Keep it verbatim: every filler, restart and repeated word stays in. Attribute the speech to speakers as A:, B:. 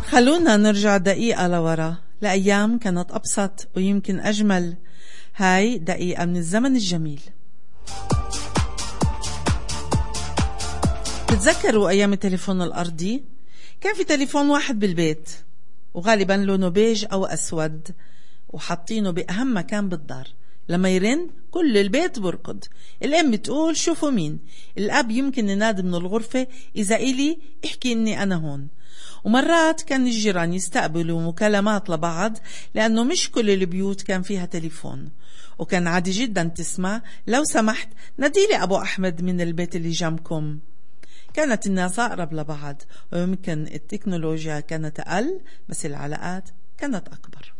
A: خلونا نرجع دقيقة لورا لأيام كانت أبسط ويمكن أجمل. هاي دقيقة من الزمن الجميل. بتذكروا أيام التليفون الأرضي؟ كان في تليفون واحد بالبيت وغالبا لونه بيج أو أسود وحاطينه بأهم مكان بالدار. لما يرن كل البيت بركض. الأم تقول شوفوا مين، الأب يمكن ينادي من الغرفة إذا إلي احكي إني أنا هون. ومرات كان الجيران يستقبلوا مكالمات لبعض لأنه مش كل البيوت كان فيها تليفون، وكان عادي جدا تسمع لو سمحت ناديلي أبو أحمد من البيت اللي جنبكم. كانت الناس أقرب لبعض ويمكن التكنولوجيا كانت أقل بس العلاقات كانت أكبر.